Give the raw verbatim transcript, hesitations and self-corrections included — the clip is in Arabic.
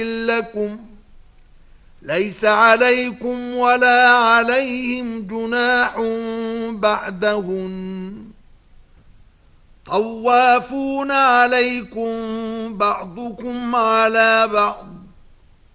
لكم ليس عليكم ولا عليهم جناح بعدهن طوافون عليكم بعضكم على بعض